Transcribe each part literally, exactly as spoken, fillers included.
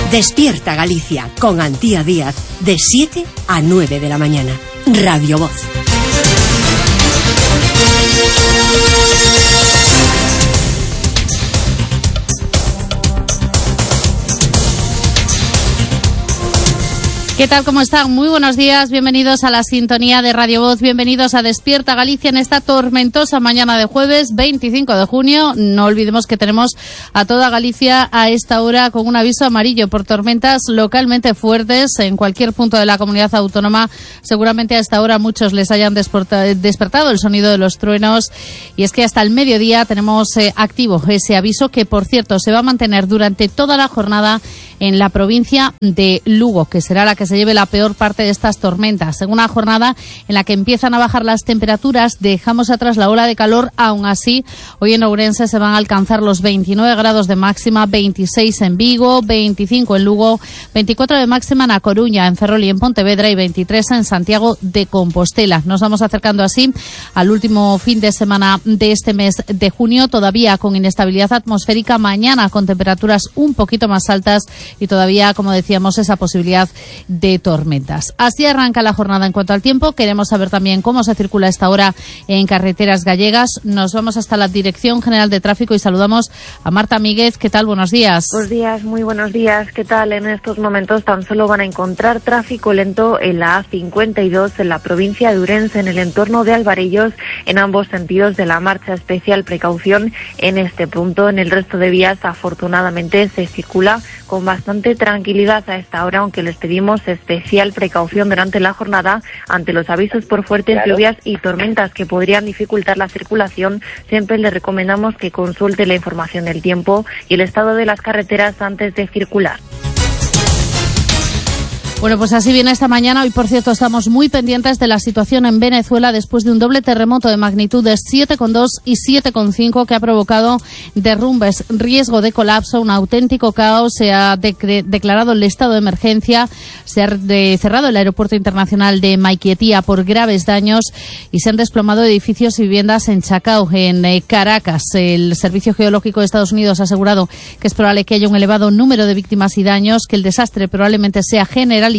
Despierta Galicia con Antía Díaz de siete a nueve de la mañana. Radio Voz. ¿Qué tal? ¿Cómo están? Muy buenos días, bienvenidos a la sintonía de Radio Voz, bienvenidos a Despierta Galicia en esta tormentosa mañana de jueves veinticinco de junio. No olvidemos que tenemos a toda Galicia a esta hora con un aviso amarillo por tormentas localmente fuertes en cualquier punto de la comunidad autónoma. Seguramente a esta hora muchos les hayan despertado el sonido de los truenos, y es que hasta el mediodía tenemos eh, activo ese aviso, que por cierto se va a mantener durante toda la jornada en la provincia de Lugo, que será la que se lleve la peor parte de estas tormentas. En una jornada en la que empiezan a bajar las temperaturas, dejamos atrás la ola de calor. Aún así, hoy en Ourense se van a alcanzar los veintinueve grados de máxima, veintiséis en Vigo, veinticinco en Lugo, veinticuatro de máxima en A Coruña, en Ferrol y en Pontevedra, y veintitrés en Santiago de Compostela. Nos vamos acercando así al último fin de semana de este mes de junio, todavía con inestabilidad atmosférica, mañana con temperaturas un poquito más altas y todavía, como decíamos, esa posibilidad de tormentas. Así arranca la jornada en cuanto al tiempo. Queremos saber también cómo se circula a esta hora en carreteras gallegas. Nos vamos hasta la Dirección General de Tráfico y saludamos a Marta Míguez. ¿Qué tal? Buenos días. Buenos días, muy buenos días. ¿Qué tal? En estos momentos tan solo van a encontrar tráfico lento en la A cincuenta y dos en la provincia de Ourense, en el entorno de Alvarellos, en ambos sentidos de la marcha. Especial precaución en este punto. En el resto de vías, afortunadamente, se circula con bastante tranquilidad a esta hora, aunque les pedimos especial precaución durante la jornada ante los avisos por fuertes claro. lluvias y tormentas que podrían dificultar la circulación. Siempre les recomendamos que consulte la información del tiempo y el estado de las carreteras antes de circular. Bueno, pues así viene esta mañana. Hoy, por cierto, estamos muy pendientes de la situación en Venezuela después de un doble terremoto de magnitud de siete coma dos y siete coma cinco que ha provocado derrumbes, riesgo de colapso, un auténtico caos. Se ha de- declarado el estado de emergencia, se ha de- cerrado el aeropuerto internacional de Maiquetía por graves daños y se han desplomado edificios y viviendas en Chacao, en eh, Caracas. El Servicio Geológico de Estados Unidos ha asegurado que es probable que haya un elevado número de víctimas y daños, que el desastre probablemente sea general.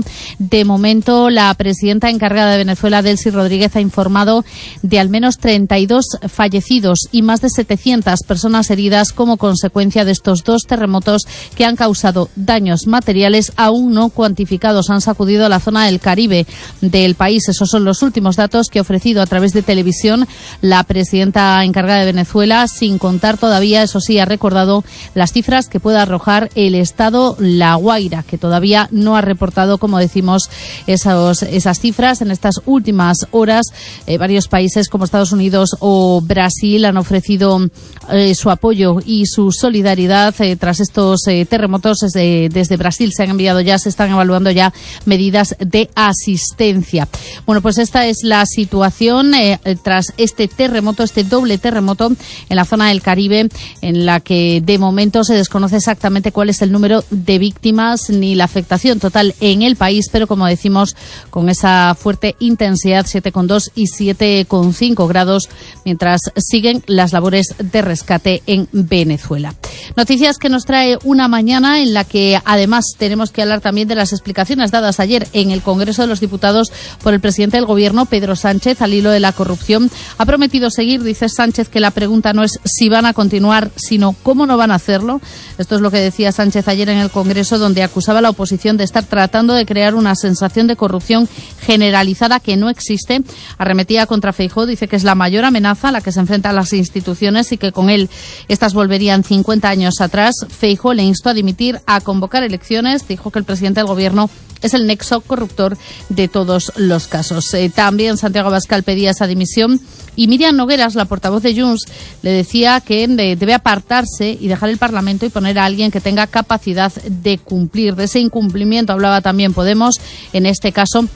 De momento, la presidenta encargada de Venezuela, Delcy Rodríguez, ha informado de al menos treinta y dos fallecidos y más de setecientas personas heridas como consecuencia de estos dos terremotos que han causado daños materiales aún no cuantificados. Han sacudido la zona del Caribe del país. Esos son los últimos datos que ha ofrecido a través de televisión la presidenta encargada de Venezuela, sin contar todavía, eso sí, ha recordado las cifras que pueda arrojar el estado La Guaira, que todavía no ha reportado reportado, como decimos, esos, esas cifras. En estas últimas horas, eh, varios países como Estados Unidos o Brasil han ofrecido eh, su apoyo y su solidaridad eh, tras estos eh, terremotos. Desde, desde Brasil se han enviado ya, se están evaluando ya medidas de asistencia. Bueno, pues esta es la situación eh, tras este terremoto, este doble terremoto en la zona del Caribe, en la que de momento se desconoce exactamente cuál es el número de víctimas ni la afectación total en el país, pero como decimos, con esa fuerte intensidad, siete coma dos y siete coma cinco grados, mientras siguen las labores de rescate en Venezuela. Noticias que nos trae una mañana en la que además tenemos que hablar también de las explicaciones dadas ayer en el Congreso de los Diputados por el presidente del Gobierno, Pedro Sánchez, al hilo de la corrupción. Ha prometido seguir, dice Sánchez, que la pregunta no es si van a continuar, sino cómo no van a hacerlo. Esto es lo que decía Sánchez ayer en el Congreso, donde acusaba a la oposición de estar tratando de crear una sensación de corrupción generalizada que no existe. Arremetía contra Feijóo, dice que es la mayor amenaza a la que se enfrentan las instituciones y que con él estas volverían cincuenta años atrás. Feijóo le instó a dimitir, a convocar elecciones. Dijo que el presidente del Gobierno es el nexo corruptor de todos los casos. Eh, también Santiago Abascal pedía esa dimisión y Miriam Nogueras, la portavoz de Junts, le decía que eh, debe apartarse y dejar el Parlamento y poner a alguien que tenga capacidad de cumplir. De ese incumplimiento hablaba también Podemos, en este caso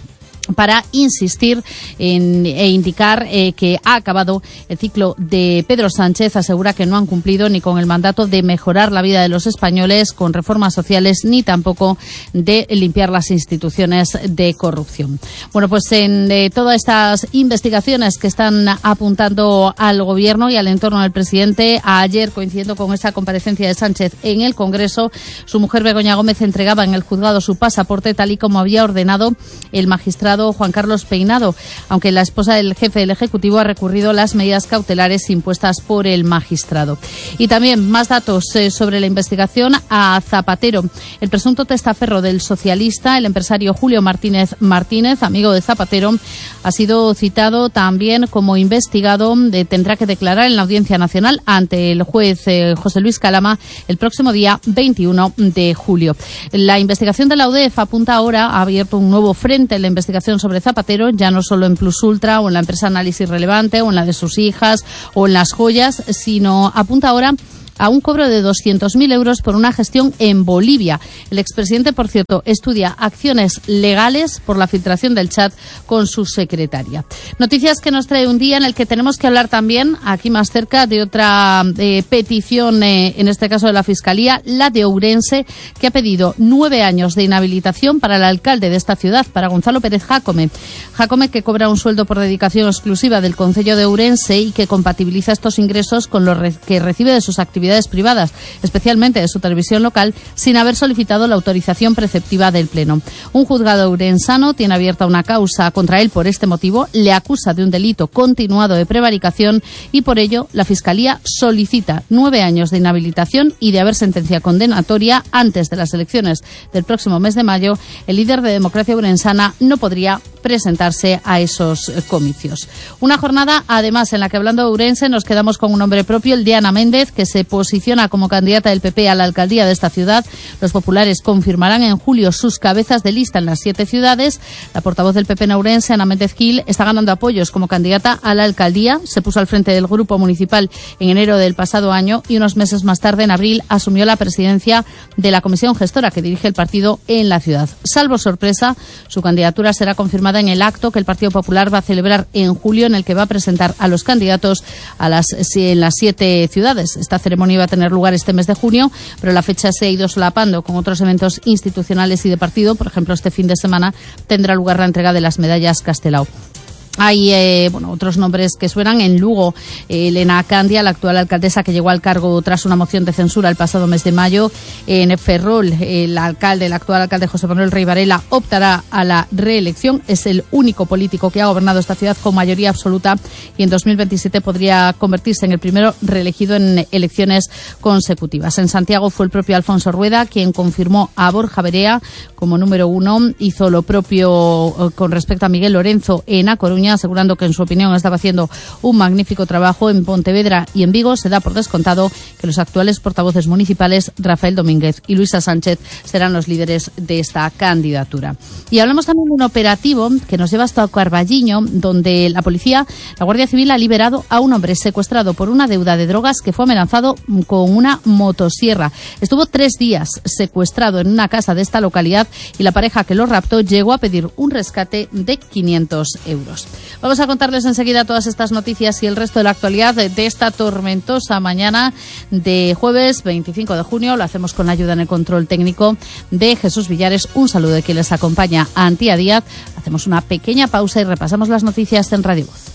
para insistir en, e indicar eh, que ha acabado el ciclo de Pedro Sánchez. Asegura que no han cumplido ni con el mandato de mejorar la vida de los españoles con reformas sociales, ni tampoco de limpiar las instituciones de corrupción. Bueno, pues en eh, todas estas investigaciones que están apuntando al gobierno y al entorno del presidente, ayer, coincidiendo con esa comparecencia de Sánchez en el Congreso, su mujer Begoña Gómez entregaba en el juzgado su pasaporte tal y como había ordenado el magistrado Juan Carlos Peinado, aunque la esposa del jefe del Ejecutivo ha recurrido las medidas cautelares impuestas por el magistrado. Y también más datos eh, sobre la investigación a Zapatero. El presunto testaferro del socialista, el empresario Julio Martínez Martínez, amigo de Zapatero, ha sido citado también como investigado. Eh, tendrá que declarar en la Audiencia Nacional ante el juez eh, José Luis Calama el próximo día veintiuno de julio. La investigación de la U D E F apunta ahora, ha abierto un nuevo frente en la investigación sobre Zapatero, ya no solo en Plus Ultra o en la empresa Análisis Relevante o en la de sus hijas o en las joyas, sino apunta ahora a un cobro de doscientos mil euros por una gestión en Bolivia. El expresidente, por cierto, estudia acciones legales por la filtración del chat con su secretaria. Noticias que nos trae un día en el que tenemos que hablar también, aquí más cerca, de otra eh, petición, eh, en este caso de la Fiscalía, la de Ourense, que ha pedido nueve años de inhabilitación para el alcalde de esta ciudad, para Gonzalo Pérez Jácome. Jácome, que cobra un sueldo por dedicación exclusiva del Concello de Ourense y que compatibiliza estos ingresos con los re- que recibe de sus actividades privadas, especialmente de su televisión local, sin haber solicitado la autorización preceptiva del Pleno. Un juzgado ourensano tiene abierta una causa contra él por este motivo, le acusa de un delito continuado de prevaricación y por ello la Fiscalía solicita nueve años de inhabilitación y de haber sentencia condenatoria antes de las elecciones del próximo mes de mayo. El líder de Democracia Ourensana no podría presentarse a esos comicios. Una jornada, además, en la que, hablando de Ourense, nos quedamos con un nombre propio, el de Ana Méndez, que se posiciona como candidata del P P a la alcaldía de esta ciudad. Los populares confirmarán en julio sus cabezas de lista en las siete ciudades. La portavoz del P P en Ourense, Ana Méndez Gil, está ganando apoyos como candidata a la alcaldía. Se puso al frente del grupo municipal en enero del pasado año y unos meses más tarde, en abril, asumió la presidencia de la comisión gestora que dirige el partido en la ciudad. Salvo sorpresa, su candidatura será confirmada en el acto que el Partido Popular va a celebrar en julio, en el que va a presentar a los candidatos a las, en las siete ciudades. Esta ceremonia iba a tener lugar este mes de junio, pero la fecha se ha ido solapando con otros eventos institucionales y de partido. Por ejemplo, este fin de semana tendrá lugar la entrega de las medallas Castelao. Hay eh, bueno, otros nombres que suenan. En Lugo, eh, Elena Candia, la actual alcaldesa que llegó al cargo tras una moción de censura el pasado mes de mayo. En Ferrol, el alcalde, el actual alcalde José Manuel Rey Varela, optará a la reelección. Es el único político que ha gobernado esta ciudad con mayoría absoluta y en dos mil veintisiete podría convertirse en el primero reelegido en elecciones consecutivas. En Santiago fue el propio Alfonso Rueda quien confirmó a Borja Berea como número uno. Hizo lo propio con respecto a Miguel Lorenzo en A Coruña, asegurando que en su opinión estaba haciendo un magnífico trabajo. En Pontevedra y en Vigo se da por descontado que los actuales portavoces municipales Rafael Domínguez y Luisa Sánchez serán los líderes de esta candidatura. Y hablamos también de un operativo que nos lleva hasta Carballiño, donde la policía, la Guardia Civil, ha liberado a un hombre secuestrado por una deuda de drogas que fue amenazado con una motosierra. Estuvo tres días secuestrado en una casa de esta localidad y la pareja que lo raptó llegó a pedir un rescate de quinientos euros. Vamos a contarles enseguida todas estas noticias y el resto de la actualidad de, de esta tormentosa mañana de jueves veinticinco de junio. Lo hacemos con la ayuda en el control técnico de Jesús Villares. Un saludo de quien les acompaña, Antía Díaz. Hacemos una pequeña pausa y repasamos las noticias en Radio Voz.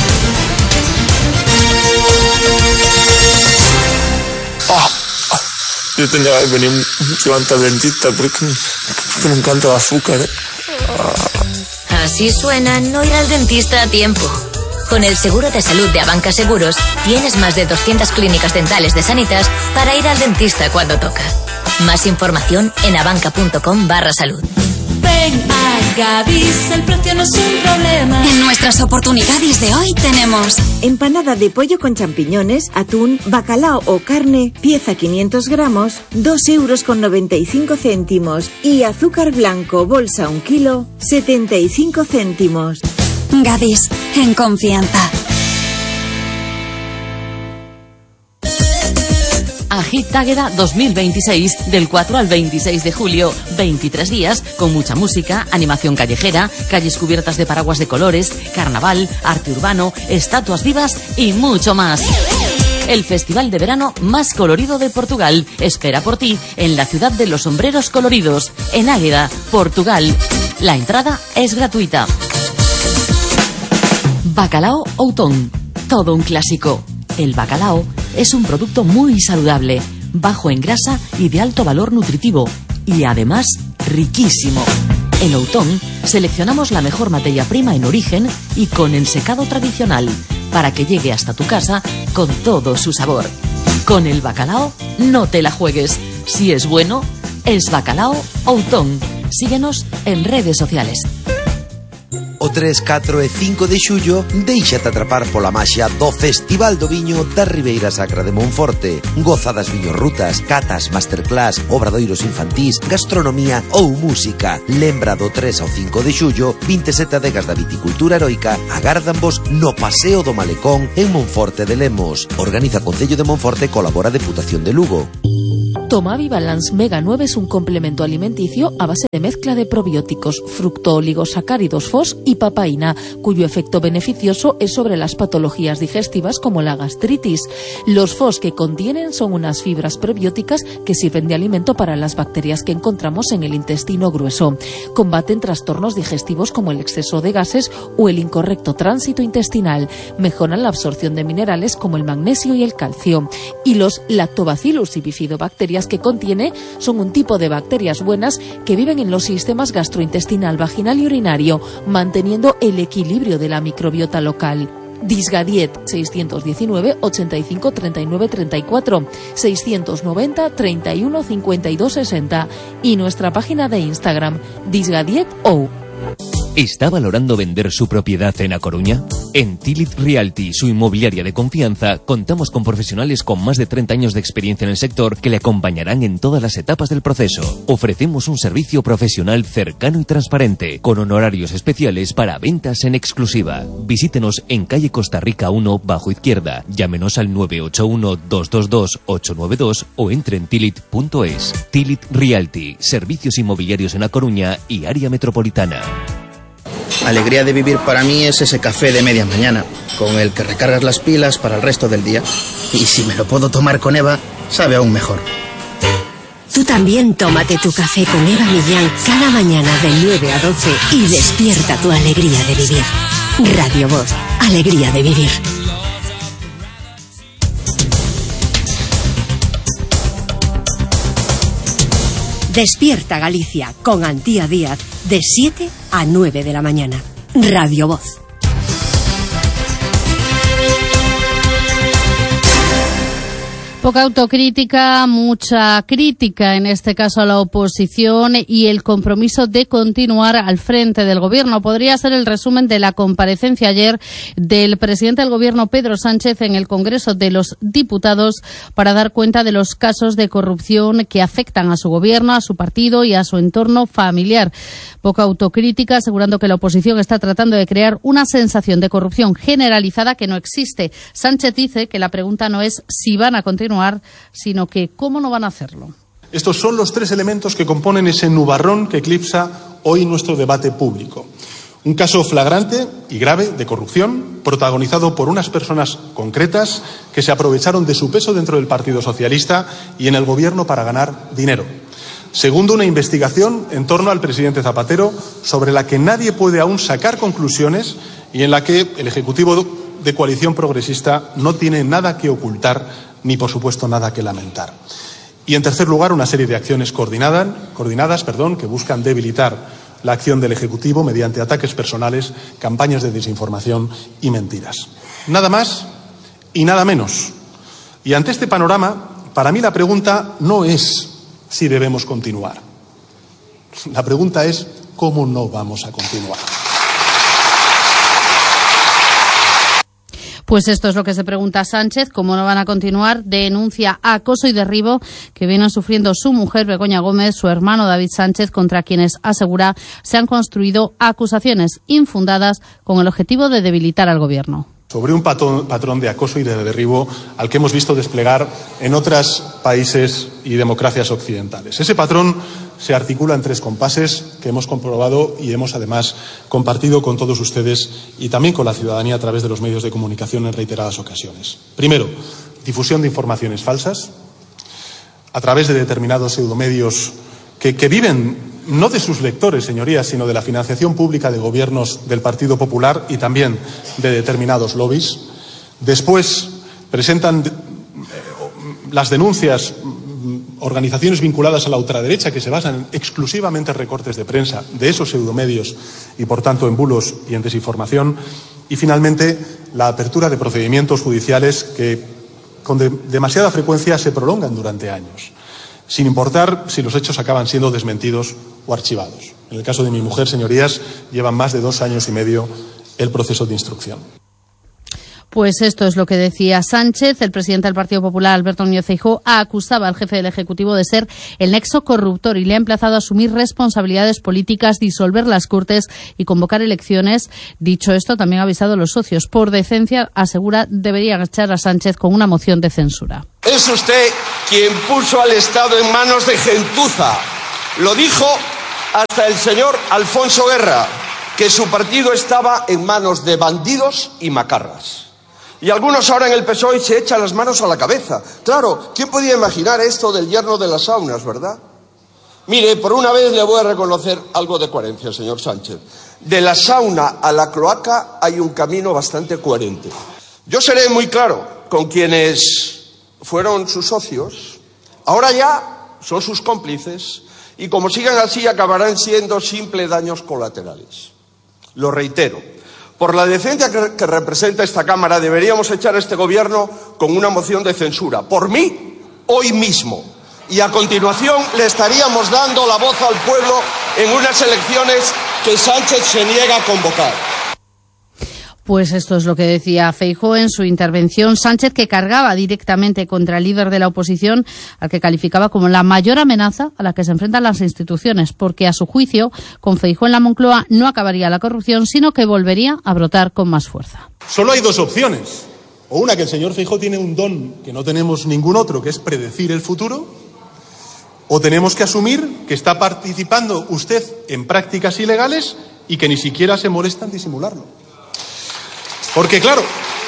Oh, yo tenía que venir mucho antes al dentista porque, porque me encanta el azúcar. ¿eh? Oh. Así suena no ir al dentista a tiempo. Con el seguro de salud de Abanca Seguros, tienes más de doscientas clínicas dentales de Sanitas para ir al dentista cuando toca. Más información en abanca.com barra salud. Ven a Gadis, el precio no es un problema. En nuestras oportunidades de hoy tenemos empanada de pollo con champiñones, atún, bacalao o carne, pieza quinientos gramos, dos euros con noventa y cinco céntimos. Y azúcar blanco, bolsa un kilo, setenta y cinco céntimos. Gadis, en confianza. Agit Águeda dos mil veintiséis, del cuatro al veintiséis de julio. veintitrés días con mucha música, animación callejera, calles cubiertas de paraguas de colores, carnaval, arte urbano, estatuas vivas y mucho más. El festival de verano más colorido de Portugal espera por ti en la ciudad de los sombreros coloridos, en Águeda, Portugal. La entrada es gratuita. Bacalao Outón, todo un clásico. El bacalao es un producto muy saludable, bajo en grasa y de alto valor nutritivo, y además riquísimo. En Outón seleccionamos la mejor materia prima en origen y con ensecado tradicional, para que llegue hasta tu casa con todo su sabor. Con el bacalao no te la juegues. Si es bueno, es Bacalao Outón. Síguenos en redes sociales. O tres, catro e cinco de xullo, déixate atrapar pola maxia do Festival do Viño da Ribeira Sacra de Monforte. Goza das viñorrutas, catas, masterclass, obradoiros infantís, gastronomía ou música. Lembra do tres ao cinco de xullo, vinte e sete adegas da viticultura heroica agárdanvos no Paseo do Malecón en Monforte de Lemos. Organiza Concello de Monforte, colabora Deputación de Lugo. Tomavi Balance Mega nueve es un complemento alimenticio a base de mezcla de probióticos, fructooligosacáridos F O S y papaína, cuyo efecto beneficioso es sobre las patologías digestivas como la gastritis. Los F O S que contienen son unas fibras prebióticas que sirven de alimento para las bacterias que encontramos en el intestino grueso. Combaten trastornos digestivos como el exceso de gases o el incorrecto tránsito intestinal. Mejoran la absorción de minerales como el magnesio y el calcio. Y los Lactobacillus y bifidobacterias que contiene son un tipo de bacterias buenas que viven en los sistemas gastrointestinal, vaginal y urinario, manteniendo el equilibrio de la microbiota local. Disgadiet seiscientos diecinueve, ochenta y cinco, treinta y nueve, treinta y cuatro, seiscientos noventa, treinta y uno, cincuenta y dos, sesenta y nuestra página de Instagram Disgadiet O. ¿Está valorando vender su propiedad en A Coruña? En Tilit Realty, su inmobiliaria de confianza, contamos con profesionales con más de treinta años de experiencia en el sector que le acompañarán en todas las etapas del proceso. Ofrecemos un servicio profesional cercano y transparente, con honorarios especiales para ventas en exclusiva. Visítenos en calle Costa Rica uno, bajo izquierda. Llámenos al nueve ocho uno, dos dos dos, ocho nueve dos o entre en tilit punto es. Tilit Realty, servicios inmobiliarios en A Coruña y área metropolitana. Alegría de vivir para mí es ese café de media mañana, con el que recargas las pilas para el resto del día. Y si me lo puedo tomar con Eva, sabe aún mejor. Tú también tómate tu café con Eva Millán cada mañana de nueve a doce y despierta tu alegría de vivir. Radio Voz, alegría de vivir. Despierta Galicia con Antía Díaz de siete a nueve de la mañana. Radio Voz. Poca autocrítica, mucha crítica, en este caso a la oposición, y el compromiso de continuar al frente del gobierno. Podría ser el resumen de la comparecencia ayer del presidente del gobierno, Pedro Sánchez, en el Congreso de los Diputados para dar cuenta de los casos de corrupción que afectan a su gobierno, a su partido y a su entorno familiar. Poca autocrítica, asegurando que la oposición está tratando de crear una sensación de corrupción generalizada que no existe. Sánchez dice que la pregunta no es si van a continuar, sino que cómo no van a hacerlo. Estos son los tres elementos que componen ese nubarrón que eclipsa hoy nuestro debate público. Un caso flagrante y grave de corrupción, protagonizado por unas personas concretas que se aprovecharon de su peso dentro del Partido Socialista y en el gobierno para ganar dinero. Segundo, una investigación en torno al presidente Zapatero sobre la que nadie puede aún sacar conclusiones y en la que el Ejecutivo de coalición progresista no tiene nada que ocultar ni, por supuesto, nada que lamentar. Y, en tercer lugar, una serie de acciones coordinadas, coordinadas perdón, que buscan debilitar la acción del Ejecutivo mediante ataques personales, campañas de desinformación y mentiras. Nada más y nada menos. Y ante este panorama, para mí la pregunta no es si debemos continuar. La pregunta es cómo no vamos a continuar. Pues esto es lo que se pregunta Sánchez, cómo no van a continuar. Denuncia acoso y derribo que vienen sufriendo su mujer Begoña Gómez, su hermano David Sánchez, contra quienes, asegura, se han construido acusaciones infundadas con el objetivo de debilitar al gobierno. sobre un patrón de acoso y de derribo al que hemos visto desplegar en otros países y democracias occidentales. Ese patrón se articula en tres compases que hemos comprobado y hemos además compartido con todos ustedes y también con la ciudadanía a través de los medios de comunicación en reiteradas ocasiones. Primero, difusión de informaciones falsas a través de determinados pseudomedios que, que viven no de sus lectores, señorías, sino de la financiación pública de gobiernos del Partido Popular y también de determinados lobbies. Después presentan eh, las denuncias organizaciones vinculadas a la ultraderecha que se basan exclusivamente en recortes de prensa de esos pseudomedios y, por tanto, en bulos y en desinformación. Y, finalmente, la apertura de procedimientos judiciales que, con de, demasiada frecuencia, se prolongan durante años, sin importar si los hechos acaban siendo desmentidos o archivados. En el caso de mi mujer, señorías, llevan más de dos años y medio el proceso de instrucción. Pues esto es lo que decía Sánchez. El presidente del Partido Popular, Alberto Núñez Feijóo, acusaba al jefe del Ejecutivo de ser el nexo corruptor y le ha emplazado a asumir responsabilidades políticas, disolver las Cortes y convocar elecciones. Dicho esto, también ha avisado a los socios. Por decencia, asegura, deberían echar a Sánchez con una moción de censura. Es usted quien puso al Estado en manos de gentuza. Lo dijo hasta el señor Alfonso Guerra, que su partido estaba en manos de bandidos y macarras. Y algunos ahora en el P S O E se echan las manos a la cabeza. Claro, ¿quién podía imaginar esto del yerno de las saunas, verdad? Mire, por una vez le voy a reconocer algo de coherencia, señor Sánchez. De la sauna a la cloaca hay un camino bastante coherente. Yo seré muy claro con quienes fueron sus socios. Ahora ya son sus cómplices y como sigan así acabarán siendo simples daños colaterales. Lo reitero. Por la decencia que, que representa esta Cámara, deberíamos echar a este Gobierno con una moción de censura. Por mí, hoy mismo. Y a continuación le estaríamos dando la voz al pueblo en unas elecciones que Sánchez se niega a convocar. Pues esto es lo que decía Feijóo en su intervención. Sánchez, que cargaba directamente contra el líder de la oposición, al que calificaba como la mayor amenaza a la que se enfrentan las instituciones, porque a su juicio, con Feijóo en la Moncloa no acabaría la corrupción, sino que volvería a brotar con más fuerza. Solo hay dos opciones. O una, que el señor Feijóo tiene un don que no tenemos ningún otro, que es predecir el futuro, o tenemos que asumir que está participando usted en prácticas ilegales y que ni siquiera se molesta en disimularlo. Porque, claro,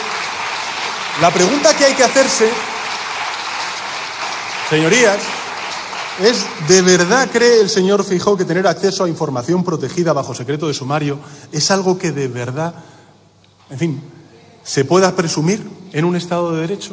la pregunta que hay que hacerse, señorías, es: ¿de verdad cree el señor Feijóo que tener acceso a información protegida bajo secreto de sumario es algo que de verdad, en fin, se pueda presumir en un Estado de Derecho?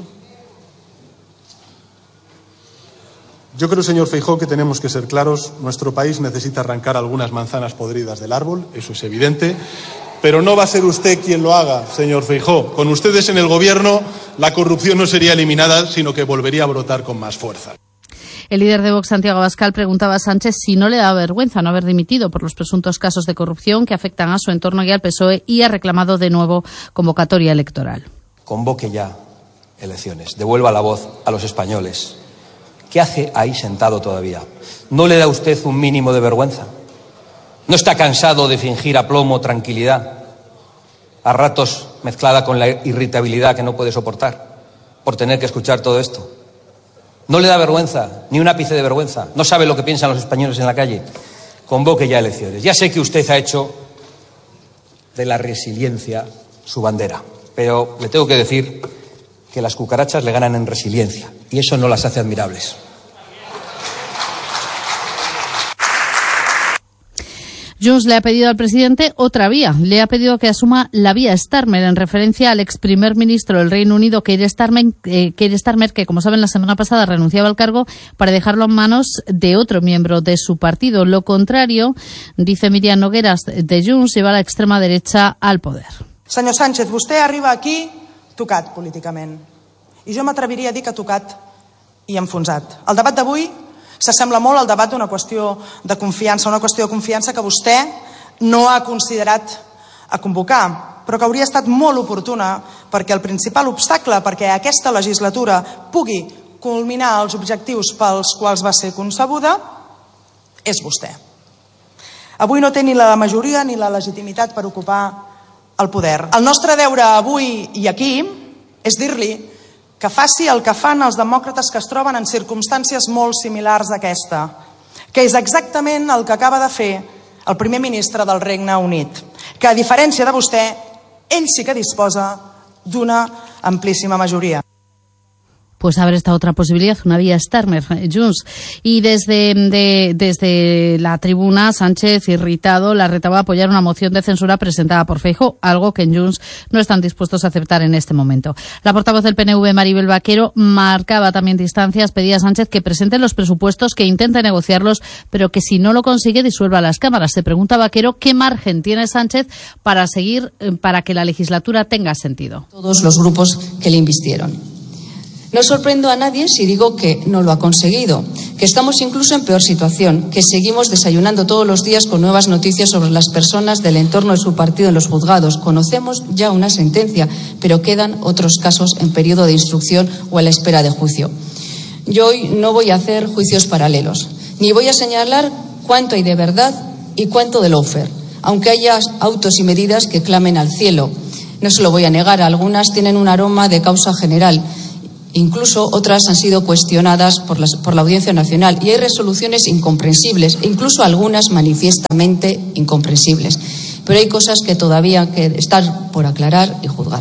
Yo creo, señor Feijóo, que tenemos que ser claros. Nuestro país necesita arrancar algunas manzanas podridas del árbol, eso es evidente. Pero no va a ser usted quien lo haga, señor Feijóo. Con ustedes en el Gobierno, la corrupción no sería eliminada, sino que volvería a brotar con más fuerza. El líder de Vox, Santiago Abascal, preguntaba a Sánchez si no le da vergüenza no haber dimitido por los presuntos casos de corrupción que afectan a su entorno y al P S O E, y ha reclamado de nuevo convocatoria electoral. Convoque ya elecciones, devuelva la voz a los españoles. ¿Qué hace ahí sentado todavía? ¿No le da usted un mínimo de vergüenza? ¿No está cansado de fingir aplomo, tranquilidad, a ratos mezclada con la irritabilidad que no puede soportar por tener que escuchar todo esto? ¿No le da vergüenza, ni un ápice de vergüenza? ¿No sabe lo que piensan los españoles en la calle? Convoque ya elecciones. Ya sé que usted ha hecho de la resiliencia su bandera, pero le tengo que decir que las cucarachas le ganan en resiliencia y eso no las hace admirables. Junts le ha pedido al presidente otra vía. Le ha pedido que asuma la vía Starmer, en referencia al ex primer ministro del Reino Unido, Keir Starmer, eh, Keir Starmer, que, como saben, la semana pasada renunciaba al cargo para dejarlo en manos de otro miembro de su partido. Lo contrario, dice Míriam Nogueras de Junts, lleva a la extrema derecha al poder. Senyor Sánchez, vostè arriba aquí tocat políticament. I jo m'atreviria a dir que tocat i enfonsat. El debat d'avui s'assembla molt al debat d'una qüestió de confiança, una qüestió de confiança que vostè no ha considerat a convocar, però que hauria estat molt oportuna perquè el principal obstacle perquè aquesta legislatura pugui culminar els objectius pels quals va ser concebuda és vostè. Avui no té ni la majoria ni la legitimitat per ocupar al poder. El nostre deure avui i aquí és dir-li que faci el que fan els demòcrates que es troben en circumstàncies molt similars a aquesta, que és exactament el que acaba de fer el primer ministre del Regne Unit, que a diferència de vostè, ell sí que disposa d'una amplíssima majoria. Pues abre esta otra posibilidad, una vía Starmer, Junts. Y desde, de, desde la tribuna, Sánchez, irritado, la retaba a apoyar una moción de censura presentada por Feijóo, algo que en Junts no están dispuestos a aceptar en este momento. La portavoz del P N V, Maribel Vaquero, marcaba también distancias, pedía a Sánchez que presente los presupuestos, que intente negociarlos, pero que si no lo consigue disuelva las cámaras. Se pregunta Vaquero qué margen tiene Sánchez para seguir, para que la legislatura tenga sentido. Todos los grupos que le invistieron. No sorprendo a nadie si digo que no lo ha conseguido, que estamos incluso en peor situación, que seguimos desayunando todos los días con nuevas noticias sobre las personas del entorno de su partido en los juzgados. Conocemos ya una sentencia, pero quedan otros casos en periodo de instrucción o a la espera de juicio. Yo hoy no voy a hacer juicios paralelos, ni voy a señalar cuánto hay de verdad y cuánto de lawfare, aunque haya autos y medidas que clamen al cielo. No se lo voy a negar, algunas tienen un aroma de causa general. Incluso otras han sido cuestionadas por, las, por la Audiencia Nacional y hay resoluciones incomprensibles, incluso algunas manifiestamente incomprensibles. Pero hay cosas que todavía que están por aclarar y juzgar.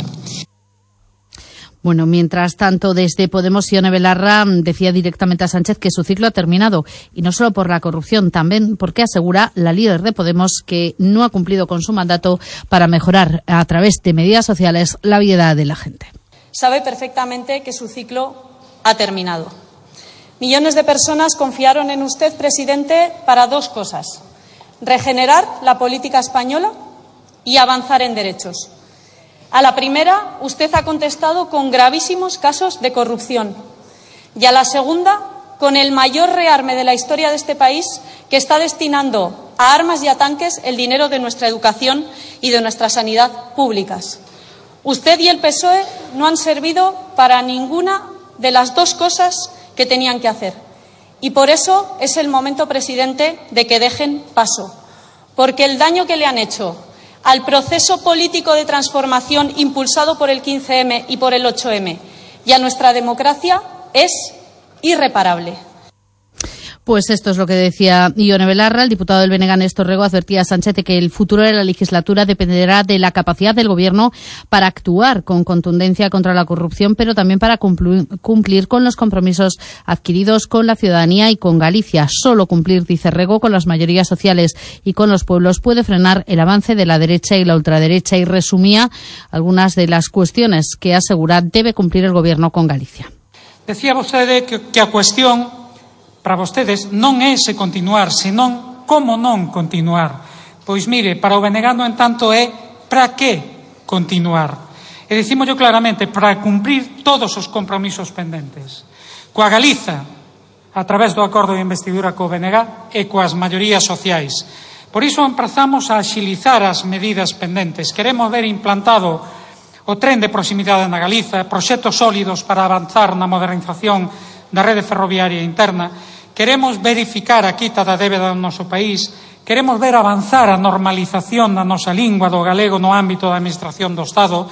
Bueno, mientras tanto, desde Podemos, Ione Belarra decía directamente a Sánchez que su ciclo ha terminado, y no solo por la corrupción, también porque asegura la líder de Podemos que no ha cumplido con su mandato para mejorar a través de medidas sociales la vida de la gente. Sabe perfectamente que su ciclo ha terminado. Millones de personas confiaron en usted, presidente, para dos cosas: regenerar la política española y avanzar en derechos. A la primera, usted ha contestado con gravísimos casos de corrupción, y a la segunda, con el mayor rearme de la historia de este país, que está destinando a armas y a tanques el dinero de nuestra educación y de nuestra sanidad públicas. Usted y el P S O E no han servido para ninguna de las dos cosas que tenían que hacer. Y por eso es el momento, presidente, de que dejen paso. Porque el daño que le han hecho al proceso político de transformación impulsado por el quince eme y por el ocho eme y a nuestra democracia es irreparable. Pues esto es lo que decía Ione Belarra. El diputado del B N G, Néstor Rego, advertía a Sánchez de que el futuro de la legislatura dependerá de la capacidad del Gobierno para actuar con contundencia contra la corrupción, pero también para cumplir con los compromisos adquiridos con la ciudadanía y con Galicia. Solo cumplir, dice Rego, con las mayorías sociales y con los pueblos puede frenar el avance de la derecha y la ultraderecha, y resumía algunas de las cuestiones que asegura debe cumplir el Gobierno con Galicia. Decía vostede que, que a cuestión para vostedes non é se continuar, senón como non continuar. Pois mire, para o B N G, no entanto, é para que continuar. E dicímoslo claramente, para cumprir todos os compromisos pendentes. Coa Galiza, a través do acordo de investidura co B N G e coas maiorías sociais. Por iso emprazamos a axilizar as medidas pendentes. Queremos ver implantado o tren de proximidade na Galiza, proxectos sólidos para avanzar na modernización da rede ferroviaria interna. Queremos verificar a quita da débeda do noso país, queremos ver avanzar a normalización da nosa lingua do galego no ámbito da administración do Estado.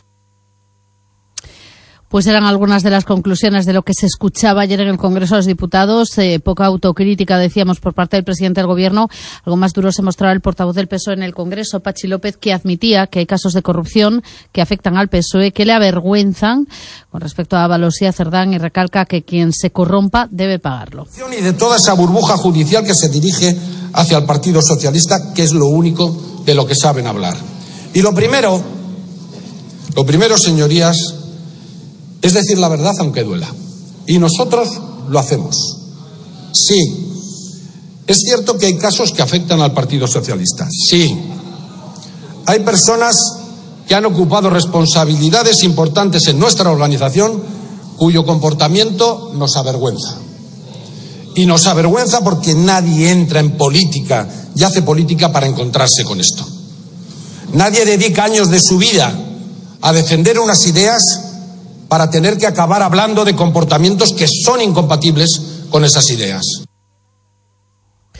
Pues eran algunas de las conclusiones de lo que se escuchaba ayer en el Congreso de los Diputados. Eh, poca autocrítica, decíamos, por parte del presidente del Gobierno. Algo más duro se mostraba el portavoz del P S O E en el Congreso, Patxi López, que admitía que hay casos de corrupción que afectan al P S O E, que le avergüenzan con respecto a Ábalos y a Cerdán, y recalca que quien se corrompa debe pagarlo. Y de toda esa burbuja judicial que se dirige hacia el Partido Socialista, que es lo único de lo que saben hablar. Y lo primero, lo primero, señorías, es decir la verdad aunque duela. Y nosotros lo hacemos. Sí. Es cierto que hay casos que afectan al Partido Socialista. Sí. Hay personas que han ocupado responsabilidades importantes en nuestra organización cuyo comportamiento nos avergüenza. Y nos avergüenza porque nadie entra en política y hace política para encontrarse con esto. Nadie dedica años de su vida a defender unas ideas para tener que acabar hablando de comportamientos que son incompatibles con esas ideas.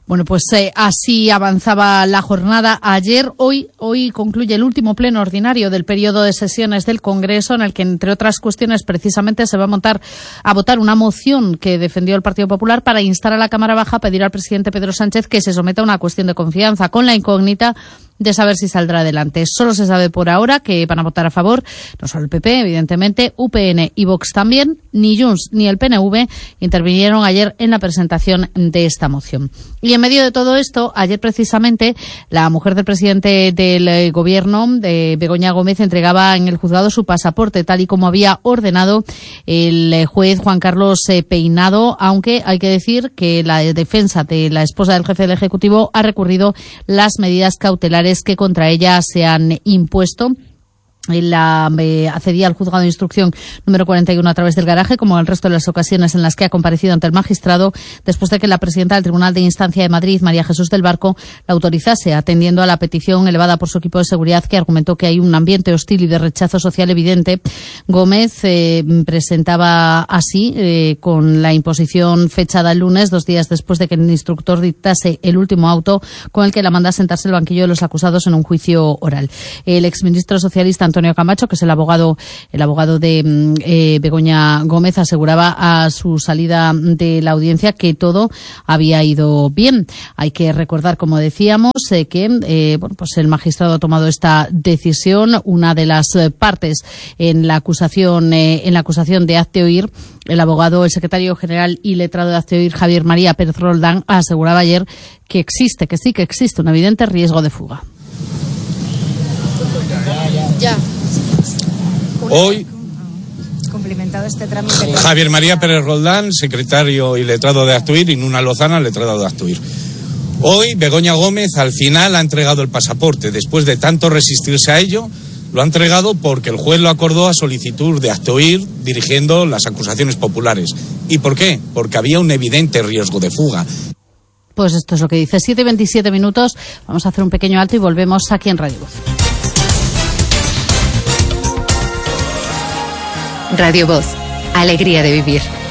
Bueno, pues eh, así avanzaba la jornada ayer. Hoy, hoy concluye el último pleno ordinario del periodo de sesiones del Congreso, en el que, entre otras cuestiones, precisamente se va a montar a votar una moción que defendió el Partido Popular para instar a la Cámara Baja a pedir al presidente Pedro Sánchez que se someta a una cuestión de confianza, con la incógnita de saber si saldrá adelante. Solo se sabe por ahora que van a votar a favor, no solo el P P, evidentemente, U P N y Vox también. Ni Junts ni el P N V intervinieron ayer en la presentación de esta moción. Y en medio de todo esto, ayer precisamente, la mujer del presidente del Gobierno, de Begoña Gómez, entregaba en el juzgado su pasaporte, tal y como había ordenado el juez Juan Carlos Peinado, aunque hay que decir que la defensa de la esposa del jefe del Ejecutivo ha recurrido las medidas cautelares que contra ella se han impuesto. La eh, accedía al juzgado de instrucción número cuarenta y uno a través del garaje, como en el resto de las ocasiones en las que ha comparecido ante el magistrado, después de que la presidenta del Tribunal de Instancia de Madrid, María Jesús del Barco, la autorizase, atendiendo a la petición elevada por su equipo de seguridad, que argumentó que hay un ambiente hostil y de rechazo social evidente. Gómez eh, presentaba así, eh, con la imposición fechada el lunes, dos días después de que el instructor dictase el último auto con el que la manda a sentarse el banquillo de los acusados en un juicio oral. El exministro socialista Antonio Camacho, que es el abogado el abogado de eh, Begoña Gómez, aseguraba a su salida de la audiencia que todo había ido bien. Hay que recordar, como decíamos, eh, que eh, bueno, pues el magistrado ha tomado esta decisión. Una de las eh, partes en la acusación eh, en la acusación de hazte oír, el abogado, el secretario general y letrado de hazte oír, Javier María Pérez Roldán, aseguraba ayer que existe, que sí que existe un evidente riesgo de fuga. Ya. Hoy, cumplimentado este trámite. Javier María Pérez Roldán, secretario y letrado de hazte oír, y Nuna Lozana, letrado de hazte oír. Hoy, Begoña Gómez al final ha entregado el pasaporte. Después de tanto resistirse a ello, lo ha entregado porque el juez lo acordó a solicitud de hazte oír, dirigiendo las acusaciones populares. ¿Y por qué? Porque había un evidente riesgo de fuga. Pues esto es lo que dice. siete y veintisiete minutos. Vamos a hacer un pequeño alto y volvemos aquí en Radio Voz. Radio Voz, alegría de vivir.